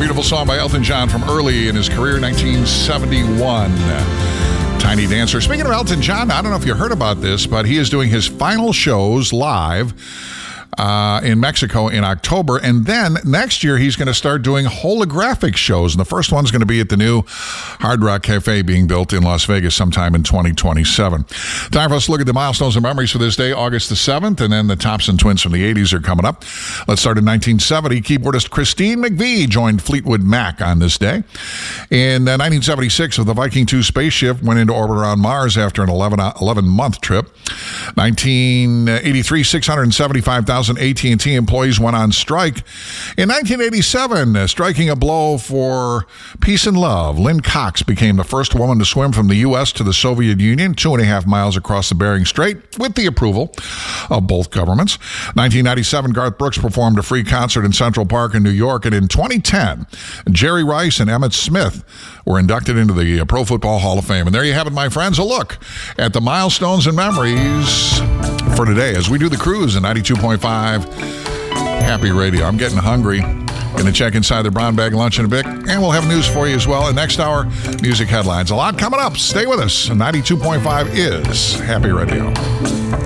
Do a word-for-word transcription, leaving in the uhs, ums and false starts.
beautiful song by Elton John from early in his career, nineteen seventy-one. Tiny Dancer. Speaking of Elton John, I don't know if you heard about this, but he is doing his final shows live Uh, in Mexico in October. And then next year, he's going to start doing holographic shows. And the first one's going to be at the new Hard Rock Cafe being built in Las Vegas sometime in twenty twenty-seven. Time for us to look at the milestones and memories for this day, August the seventh. And then the Thompson Twins from the eighties are coming up. Let's start in nineteen seventy. Keyboardist Christine McVie joined Fleetwood Mac on this day. In uh, nineteen seventy-six, the Viking two spaceship went into orbit around Mars after an eleven-month trip. nineteen eighty-three, six hundred seventy-five thousand A T and T employees went on strike. In nineteen eighty-seven, uh, striking a blow for peace and love, Lynn Cox became the first woman to swim from the U S to the Soviet Union, two and a half miles across the Bering Strait, with the approval of both governments. nineteen ninety-seven, Garth Brooks performed a free concert in Central Park in New York. And in twenty ten, Jerry Rice and Emmitt Smith were inducted into the Pro Football Hall of Fame. And there you have it, my friends, a look at the milestones and memories for today as we do the cruise in ninety-two point five Happy Radio. I'm getting hungry. Going to check inside the brown bag lunch in a bit, and we'll have news for you as well. And next hour, music headlines. A lot coming up. Stay with us. ninety-two point five is Happy Radio.